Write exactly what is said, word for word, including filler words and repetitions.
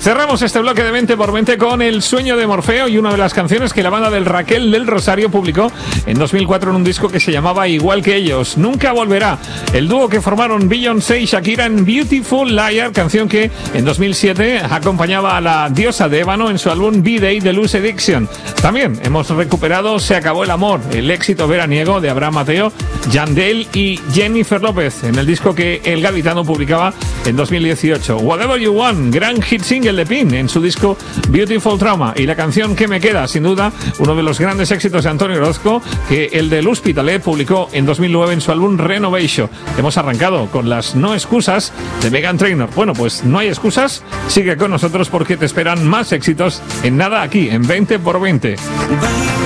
Cerramos este bloque de veinte por veinte con El sueño de Morfeo y una de las canciones que la banda del Raquel del Rosario publicó en dos mil cuatro en un disco que se llamaba Igual que ellos. Nunca volverá. El dúo que formaron Beyoncé y Shakira en Beautiful Liar, canción que en dos mil siete acompañaba a la diosa de ébano en su álbum B-Day Deluxe Edition. También hemos recuperado Se acabó el amor, el éxito veraniego de Abraham Mateo, Yandel y Jennifer López en el disco que El Gaditano publicaba en dos mil dieciocho. Whatever You Want, gran hit single de Pin en su disco Beautiful Trauma, y la canción Que me queda, sin duda, uno de los grandes éxitos de Antonio Orozco, que el del Hospitalet publicó en dos mil nueve en su álbum Renovation. Hemos arrancado con las No excusas de Meghan Trainor. Bueno, pues no hay excusas, sigue con nosotros porque te esperan más éxitos en nada aquí, en veinte por veinte.